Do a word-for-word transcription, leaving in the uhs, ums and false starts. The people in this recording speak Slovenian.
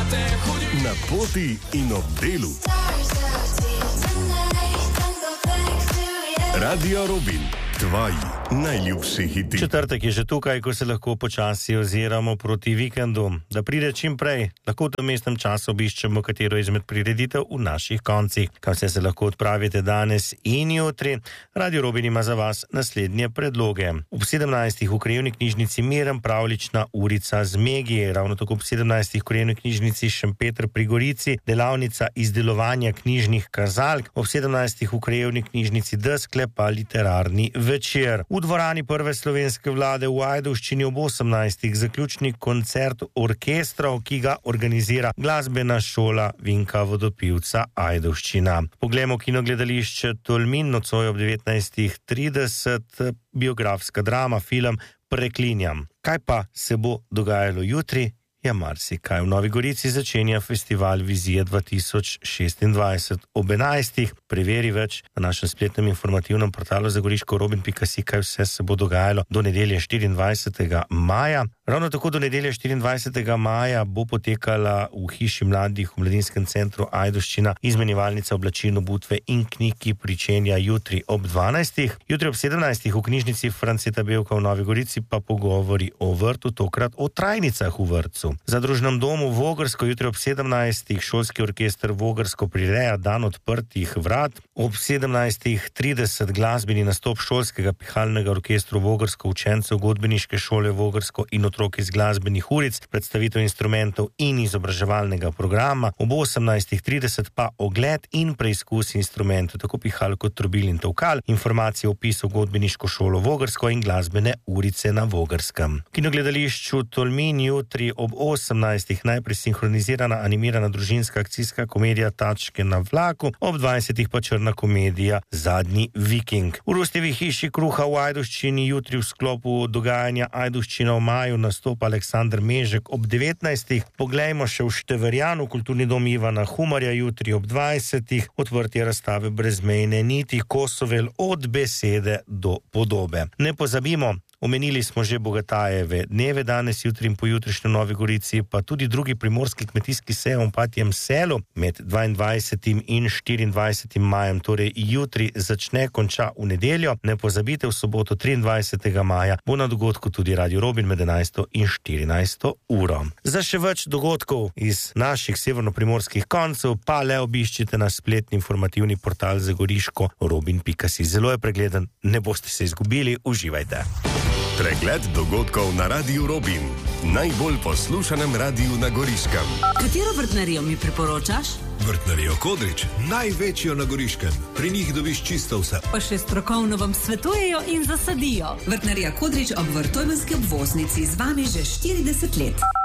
Na poti in ob delu. Radio Robin, tvoji najljubši hiti. Četrtek je že tukaj, ko se lahko počasi oziramo proti vikendu. Da pride čim prej, lahko v tem mestnem času obiščemo katero izmed prireditev v naših koncih. Kam vse se lahko odpravite danes in jutri, Radio Robin ima za vas naslednje predloge. Ob sedemnajstih v Krajevni knjižnici Miren pravlična urica Zmegi, ravno tako ob sedemnajstih v Krajevni knjižnici Šempeter pri Gorici delavnica izdelovanja knjižnih kazalk, ob sedemnajstih v Krajevni knjižnici Deskle pa literarni večer. V dvorani Prve slovenske vlade v Ajdovščini ob osemnajstih zaključni koncert orkestrov, ki ga organizira Glasbena šola Vinka Vodopivca Ajdovščina. Poglejmo kinogledališče Tolmin, nocoj ob devetnajstih trideset, biografska drama, film Preklinjam. Kaj pa se bo dogajalo jutri? Ja, marsikaj. V Novi Gorici začenja festival Vizije dva tisoč šestindvajset ob enajstih. Preveri več na našem spletnem informativnem portalu zagoriško robin pika si, kaj vse se bo dogajalo do nedelje štiriindvajsetega maja. Ravno tako do nedelje štiriindvajsetega maja bo potekala v Hiši mladih v Mladinskem centru Ajdovščina izmenjevalnica oblačil, obutve in knjig, ki pričenja jutri ob dvanajstih. Jutri ob sedemnajstih v knjižnici Franceta Bevka v Novi Gorici pa pogovori o vrtu, tokrat o trajnicah v vrtcu. Za družnem domu Vogrsko jutri ob sedemnajstih šolski orkester Vogrsko prireja dan odprtih vrat. Ob sedemnajstih trideset glasbeni nastop šolskega pihalnega orkestra Vogrsko, učencev godbeniške šole Vogrsko in otrok iz glasbenih uric, predstavitev instrumentov in izobraževalnega programa. Ob osemnajstih trideset pa ogled in preizkus instrumentov, tako pihal kot trobil in tolkal, informacije o opisu godbeniško šolo Vogrsko in glasbene urice na Vogrskem. Kinogledališču Tolmin jutri ob osemnajstih najprej sinhronizirana animirana družinska akcijska komedija Tačke na vlaku, ob dvajsetih pa črna komedija Zadnji viking. V Rustevi hiši kruha v Ajdovščini jutri v sklopu dogajanja Ajdovščina v maju nastopa Aleksandar Mežek ob devetnajstih. Poglejmo še v Števerjanu, kulturni dom Ivana Humarja jutri ob dvajsetih, odprtje razstave Brezmejne niti Kosovel od besede do podobe. Ne pozabimo, omenili smo že Bogatajeve dneve, danes, jutri in pojutrišnjo Novi Gorici, pa tudi drugi primorski kmetijski sejem v Patjem selu med dvaindvajsetim in štiriindvajsetim majem, torej jutri začne, konča v nedeljo. Ne pozabite, v soboto triindvajsetega maja bo na dogodku tudi Radio Robin med enajsto in štirinajsto uro. Za še več dogodkov iz naših severnoprimorskih koncev pa le obiščite naš spletni informativni portal zagoriško robin pika si. Zelo je pregleden, ne boste se izgubili, uživajte. Pregled dogodkov na Radiu Robin, najbolj poslušanem radiju na Goriškem. Katero vrtnarijo mi priporočaš? Vrtnarijo Kodrič, največjo na Goriškem. Pri njih dobiš čisto vse. Pa še strokovno vam svetujejo in zasadijo. Vrtnarija Kodrič ob Vrtojmenski obvoznici z vami že štirideset let.